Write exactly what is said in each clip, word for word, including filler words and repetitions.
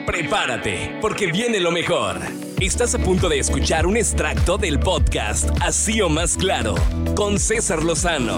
Prepárate, porque viene lo mejor. Estás a punto de escuchar un extracto del podcast Así o Más Claro, con César Lozano.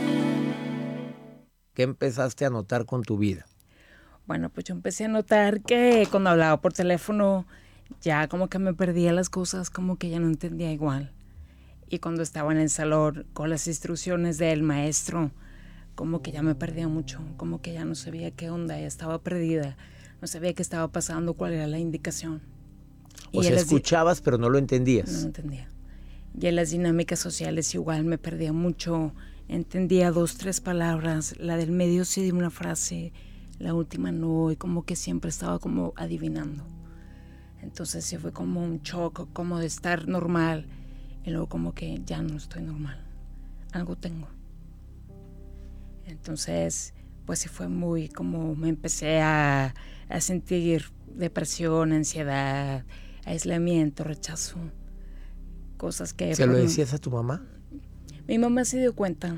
¿Qué empezaste a notar con tu vida? Bueno, pues yo empecé a notar que cuando hablaba por teléfono ya como que me perdía las cosas, como que ya no entendía igual. Y cuando estaba en el salón con las instrucciones del maestro, como que ya me perdía mucho, como que ya no sabía qué onda, ya estaba perdida, no sabía qué estaba pasando, cuál era la indicación. O y sea, en las di- escuchabas pero no lo entendías. No lo entendía. Y en las dinámicas sociales igual me perdía mucho, entendía dos, tres palabras, la del medio sí de una frase, la última no, y como que siempre estaba como adivinando. Entonces sí fue como un shock, como de estar normal, y luego como que ya no estoy normal, algo tengo. Entonces, pues sí fue muy como me empecé a, a sentir depresión, ansiedad, aislamiento, rechazo, cosas que... ¿Se lo pues, decías a tu mamá? Mi mamá se dio cuenta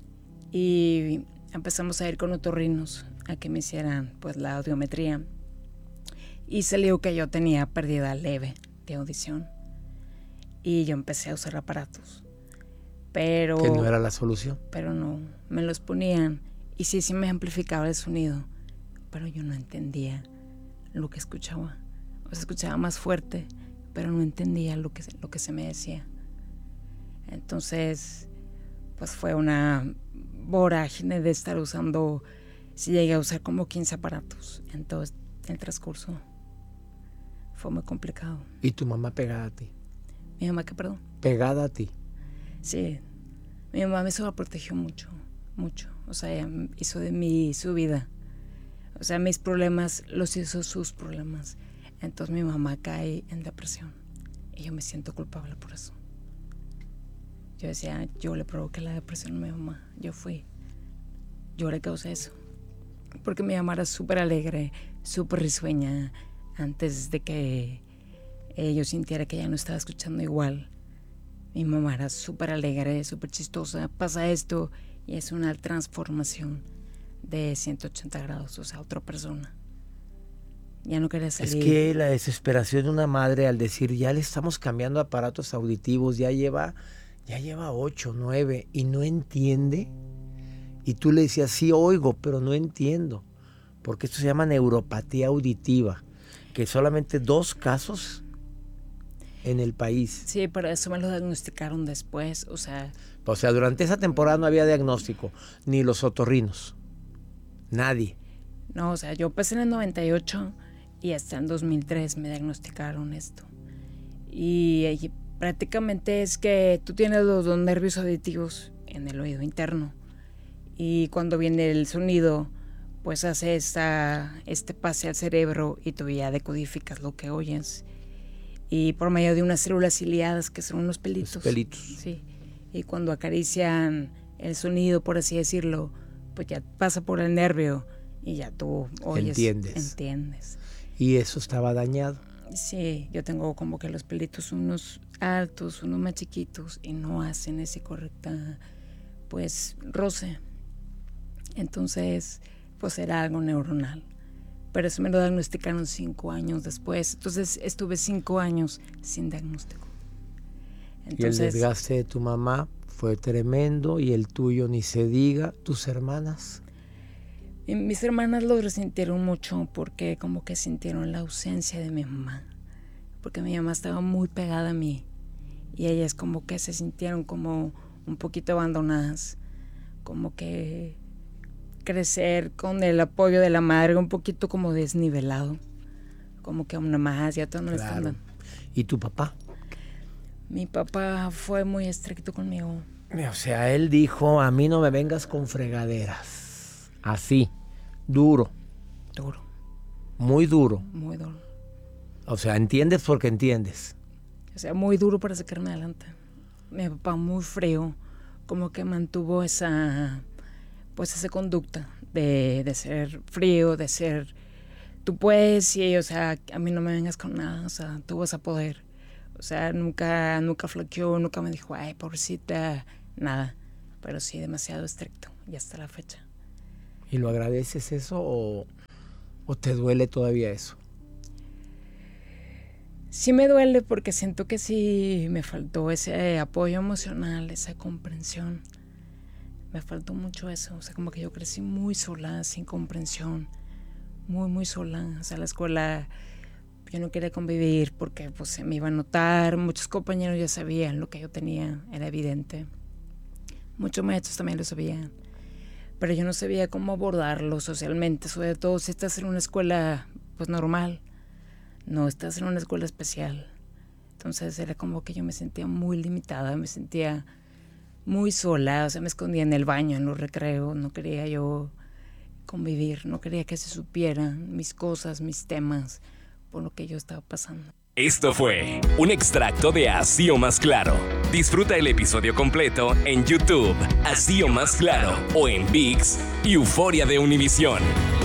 y empezamos a ir con otorrinos a que me hicieran pues la audiometría y salió que yo tenía pérdida leve de audición y yo empecé a usar aparatos. Pero, Que no era la solución. pero no, me los ponían y sí, sí me amplificaba el sonido, pero yo no entendía lo que escuchaba. O sea, escuchaba más fuerte, pero no entendía lo que, lo que se me decía. Entonces, pues fue una vorágine de estar usando, sí llegué a usar como quince aparatos en todo el transcurso. Fue muy complicado. Y tu mamá pegada a ti. Mi mamá, ¿qué, perdón? Pegada a ti. Sí, mi mamá me sobreprotegió mucho, mucho. O sea, ella hizo de mí su vida. O sea, mis problemas los hizo sus problemas. Entonces mi mamá cae en depresión. Y yo me siento culpable por eso. Yo decía, yo le provoqué la depresión a mi mamá. Yo fui. Yo le causé eso. Porque mi mamá era súper alegre, súper risueña. Antes de que eh, yo sintiera que ya no estaba escuchando igual. Mi mamá era súper alegre, súper chistosa. Pasa esto y es una transformación de ciento ochenta grados, o sea, otra persona. Ya no quería salir. Es que la desesperación de una madre al decir, ya le estamos cambiando aparatos auditivos, ya lleva, ya lleva ocho, nueve, y no entiende. Y tú le decías, sí oigo, pero no entiendo. Porque esto se llama neuropatía auditiva, que solamente dos casos en el país. Sí, pero eso me lo diagnosticaron después, o sea... O sea, durante esa temporada no había diagnóstico, ni los otorrinos, nadie. No, o sea, yo empecé en el noventa y ocho y hasta en dos mil tres me diagnosticaron esto. Y, y prácticamente es que tú tienes los dos nervios auditivos en el oído interno y cuando viene el sonido, pues hace esta, este pase al cerebro y tú ya decodificas lo que oyes. Y por medio de unas células ciliadas que son unos pelitos. Los pelitos. Sí. Y cuando acarician el sonido, por así decirlo, pues ya pasa por el nervio y ya tú oyes. Entiendes. Entiendes. Y eso estaba dañado. Sí, yo tengo como que los pelitos unos altos, unos más chiquitos y no hacen ese correcta, pues, roce. Entonces, pues era algo neuronal. Pero eso me lo diagnosticaron cinco años después. Entonces estuve cinco años sin diagnóstico. y Entonces, el desgaste de tu mamá fue tremendo y el tuyo ni se diga. ¿Tus hermanas? Mis hermanas lo resintieron mucho porque como que sintieron la ausencia de mi mamá. Porque mi mamá estaba muy pegada a mí. Y ellas como que se sintieron como un poquito abandonadas. Como que crecer con el apoyo de la madre un poquito como desnivelado, como que una más ya todo no le están Claro. dando. ¿Y tu papá? Mi papá fue muy estricto conmigo. O sea, él dijo, a mí no me vengas con fregaderas. Así, duro, Duro, muy duro. muy duro. O sea, entiendes porque entiendes. O sea, muy duro para sacarme adelante. Mi papá muy frío, como que mantuvo esa, pues esa conducta de, de ser frío, de ser, tú puedes, sí, o sea, a mí no me vengas con nada, o sea, tú vas a poder. O sea, nunca, nunca flaqueó, nunca me dijo, ay, pobrecita, nada. Pero sí, demasiado estricto, y hasta la fecha. ¿Y lo agradeces eso o, o te duele todavía eso? sí me duele porque siento que sí me faltó ese apoyo emocional, esa comprensión. Me faltó mucho eso, o sea, como que yo crecí muy sola, sin comprensión, muy, muy sola. O sea, la escuela yo no quería convivir porque pues se me iba a notar, muchos compañeros ya sabían lo que yo tenía, era evidente. Muchos maestros también lo sabían, pero yo no sabía cómo abordarlo socialmente, sobre todo si estás en una escuela pues normal, no estás en una escuela especial. Entonces era como que yo me sentía muy limitada, me sentía muy sola, o sea, me escondía en el baño, en los recreos, no quería yo convivir, no quería que se supieran mis cosas, mis temas, por lo que yo estaba pasando. Esto fue un extracto de Así o Más Claro. Disfruta el episodio completo en YouTube, Así o Más Claro, o en ViX y Euforia de Univisión.